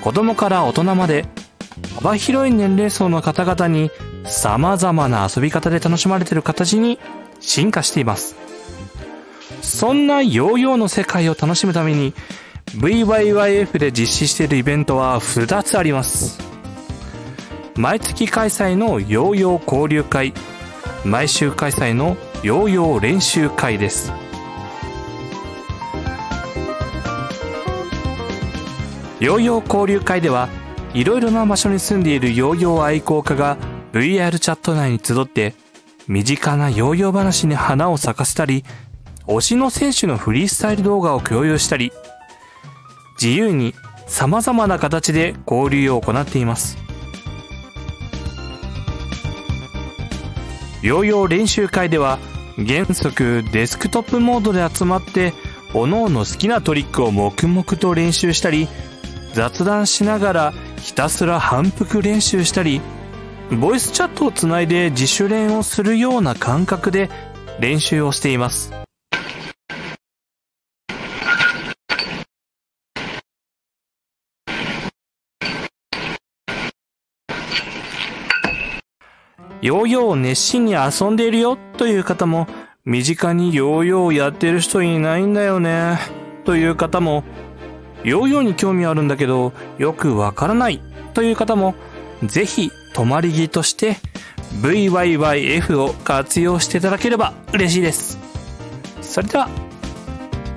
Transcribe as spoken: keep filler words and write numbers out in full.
子供から大人まで幅広い年齢層の方々に様々な遊び方で楽しまれている形に進化しています。そんなヨーヨーの世界を楽しむために ブイワイワイエフ で実施しているイベントはふたつあります。毎月開催のヨーヨー交流会、毎週開催のヨーヨー練習会です。ヨーヨー交流会ではいろいろな場所に住んでいるヨーヨー愛好家が ブイアール チャット内に集って身近なヨーヨー話に花を咲かせたり、推しの選手のフリースタイル動画を共有したり、自由に様々な形で交流を行っています。ヨーヨー練習会では原則デスクトップモードで集まって各々好きなトリックを黙々と練習したり、雑談しながらひたすら反復練習したり、ボイスチャットをつないで自主練をするような感覚で練習をしています。ヨーヨーを熱心に遊んでいるよという方も、身近にヨーヨーをやってる人いないんだよねという方も、ヨーヨーに興味あるんだけどよくわからないという方も、ぜひ泊まり木として ブイワイワイエフ を活用していただければ嬉しいです。それでは